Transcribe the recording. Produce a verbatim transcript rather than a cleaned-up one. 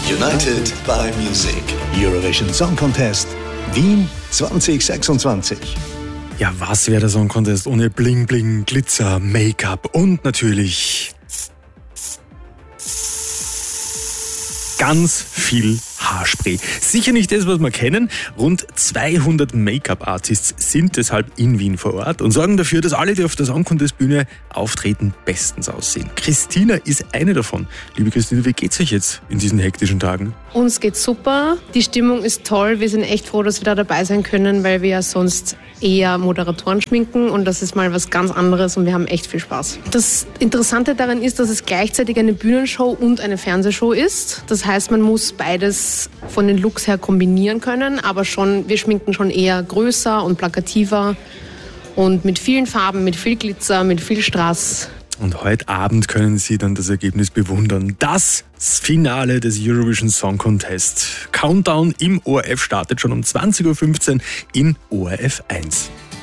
United by Music. Eurovision Song Contest Wien zwanzig sechsundzwanzig. Ja, was wäre der Song Contest ohne Bling Bling, Glitzer, Make-up und natürlich ganz viel Haarspray. Sicher nicht das, was wir kennen. Rund zweihundert Make-up-Artists sind deshalb in Wien vor Ort und sorgen dafür, dass alle, die auf der Song Contest Bühne auftreten, bestens aussehen. Christina ist eine davon. Liebe Christina, wie geht's euch jetzt in diesen hektischen Tagen? Uns geht's super. Die Stimmung ist toll. Wir sind echt froh, dass wir da dabei sein können, weil wir ja sonst eher Moderatoren schminken und das ist mal was ganz anderes und wir haben echt viel Spaß. Das Interessante daran ist, dass es gleichzeitig eine Bühnenshow und eine Fernsehshow ist. Das heißt, man muss beides von den Looks her kombinieren können, aber schon, wir schminken schon eher größer und plakativer und mit vielen Farben, mit viel Glitzer, mit viel Strass. Und heute Abend können Sie dann das Ergebnis bewundern. Das Finale des Eurovision Song Contest. Countdown im O R F startet schon um zwanzig Uhr fünfzehn in O R F eins.